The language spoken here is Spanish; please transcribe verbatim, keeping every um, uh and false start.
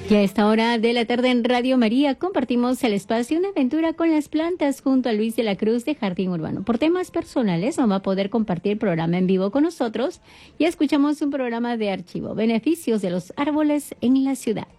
Y a esta hora de la tarde en Radio María compartimos el espacio Una aventura con las plantas junto a Luis de la Cruz de Jardín Urbano. Por temas personales no va a poder compartir el programa en vivo con nosotros y escuchamos un programa de archivo, Beneficios de los árboles en la ciudad.